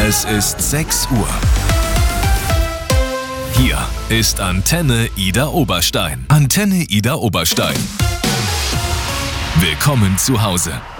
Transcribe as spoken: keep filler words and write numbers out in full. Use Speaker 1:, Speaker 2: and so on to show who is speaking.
Speaker 1: Es ist sechs Uhr. Hier ist Antenne Ida Oberstein. Antenne Ida Oberstein. Willkommen zu Hause.